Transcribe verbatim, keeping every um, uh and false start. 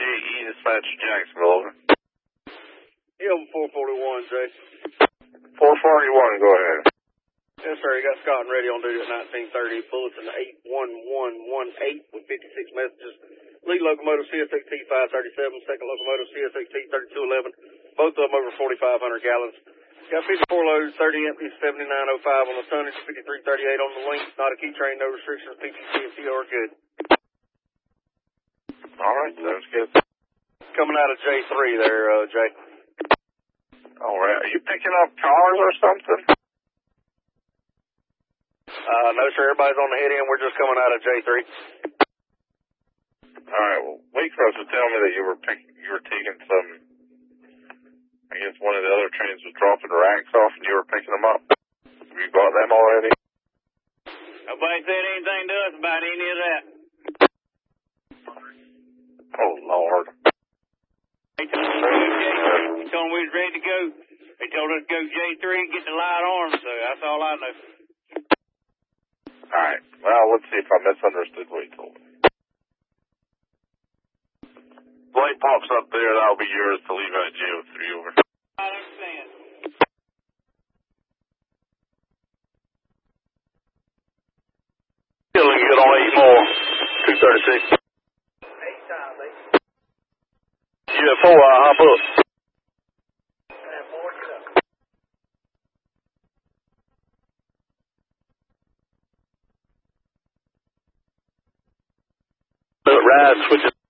E, dispatch Jacksonville, over. Yeah, four forty-one, Jay. four forty-one, go ahead. Yes, sir. You got Scott and ready on duty at nineteen thirty. Bulletin eight one one one eight with fifty-six messages. Lead locomotive C S X T five thirty-seven, second locomotive C S X T thirty-two eleven. Both of them over forty-five hundred gallons. Got fifty-four loads, thirty empties, seventy-nine oh five on the tonnage, fifty-three thirty-eight on the length. Not a key train, no restrictions. P T C and T O are good. All right, sounds good. Coming out of J three there, uh, Jay. All right. Are you picking up cars or something? Uh, no, sir. Everybody's on the head end. We're just coming out of J three. All right. Well, Waycross was telling me that you were picking, you were taking some. I guess one of the other trains was dropping racks off, and you were picking them up. Have you got them already? Nobody said anything to us about any of that. Oh Lord. They told us, they told them we was ready to go. They told us to go J three, get the light arms, so that's all I know. All right. Well, let's see if I misunderstood what he told me. Light pops up there. That'll be yours to leave at J oh three, over. I understand. Still looking good on eight more. two thirty-six. Eight times, eight. You at four, I'll hop up. And four, get up. Ride, switch it.